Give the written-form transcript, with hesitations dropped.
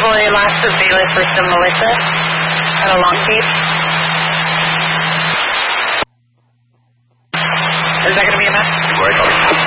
possibility last of bailiff for some militia at a long keep. Is that going to be enough?